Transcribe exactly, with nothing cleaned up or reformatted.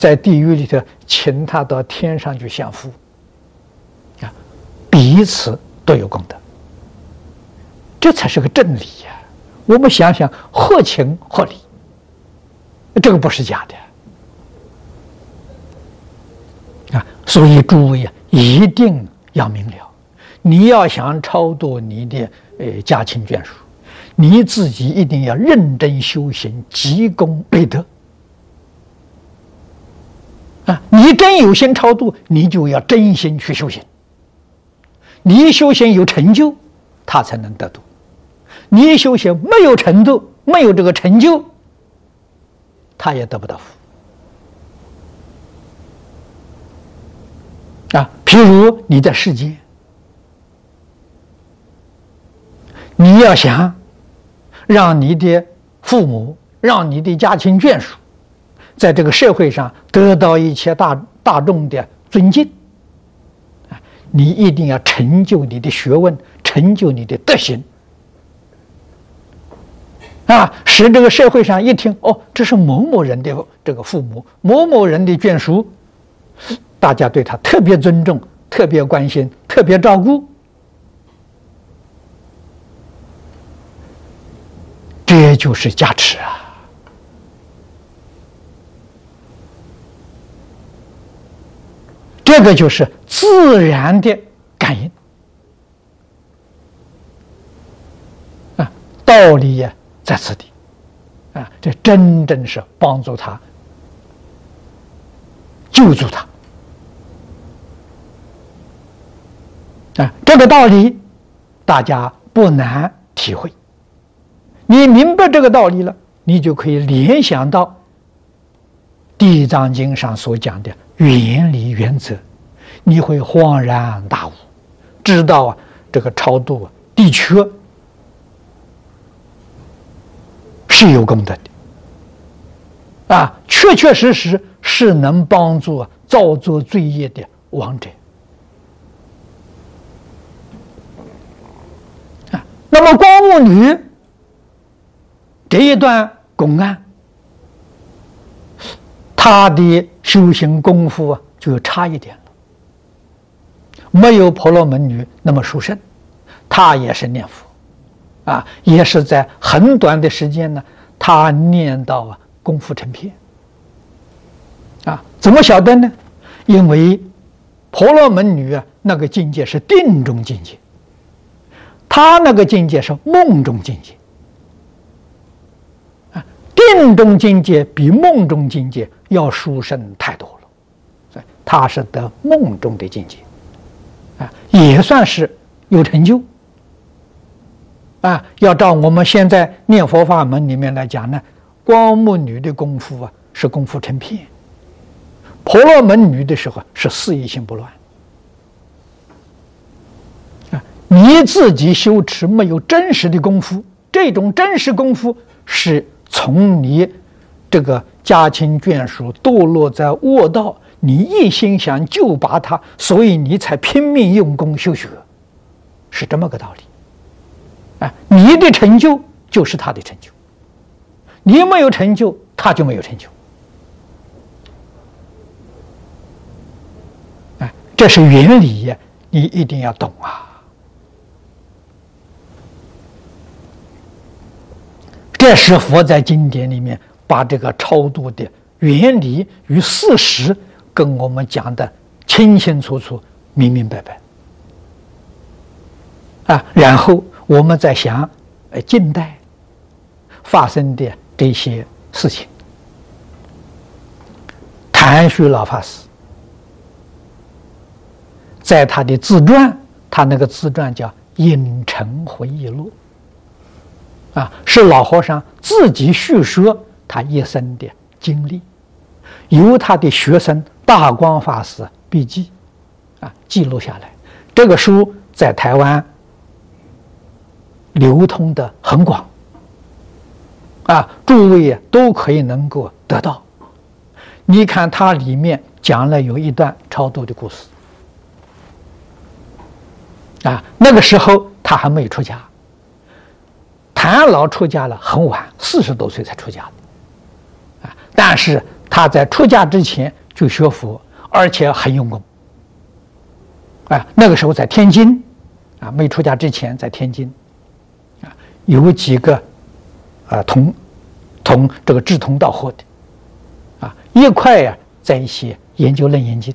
在地狱里头，请他到天上去享福，啊，彼此都有功德，这才是个真理呀！我们想想，合情合理，这个不是假的啊！所以诸位啊，一定要明了，你要想超度你的呃家亲眷属，你自己一定要认真修行，积功累德。啊，你真有心超度，你就要真心去修行。你修行有成就，他才能得度；你修行没有程度，没有这个成就，他也得不到福。啊，譬如你在世间，你要想让你的父母、让你的家亲眷属，在这个社会上得到一切大大众的尊敬，你一定要成就你的学问，成就你的德行，啊，使这个社会上一听，哦，这是某某人的这个父母，某某人的眷属，大家对他特别尊重，特别关心，特别照顾，这就是加持啊！这个就是自然的感应啊，道理也在此地啊，这真正是帮助他、救助他啊，这个道理大家不难体会。你明白这个道理了，你就可以联想到《地藏经》上所讲的原理原则，你会恍然大悟，知道啊，这个超度啊，的确是有功德的，啊，确确实实是能帮助啊造作罪业的亡者。啊，那么光目女这一段公案，他的修行功夫啊就差一点了，没有婆罗门女那么殊胜，他也是念佛啊，也是在很短的时间呢，他念到啊功夫成片啊，怎么晓得呢？因为婆罗门女啊那个境界是定中境界，他那个境界是梦中境界。定中境界比梦中境界要殊胜太多了，所以他是得梦中的境界，啊，也算是有成就，啊，要照我们现在念佛法门里面来讲呢，光目女的功夫啊是功夫成片，婆罗门女的时候是四意心不乱，啊，你自己修持没有真实的功夫，这种真实功夫是从你这个家亲眷属堕落在恶道，你一心想救拔他，所以你才拼命用功修学，是这么个道理。啊，你的成就就是他的成就，你没有成就，他就没有成就。啊，这是原理呀，你一定要懂啊。这是佛在经典里面把这个超度的原理与事实跟我们讲的清清楚楚、明明白白。啊，然后我们再想，呃，近代发生的这些事情，谭旭老法师在他的自传，他那个自传叫《隐尘回忆录》。啊，是老和尚自己叙说他一生的经历，由他的学生大光法师笔记，啊，记录下来。这个书在台湾流通的很广，啊，诸位都可以能够得到。你看它里面讲了有一段超度的故事，啊，那个时候他还没有出家。谭老出家了很晚，四十多岁才出家的，啊！但是他在出家之前就学佛，而且很用功。啊，那个时候在天津，啊，没出家之前在天津，啊，有几个，啊，同同这个志同道合的，啊，一块呀、啊、在一起研究《楞严经》。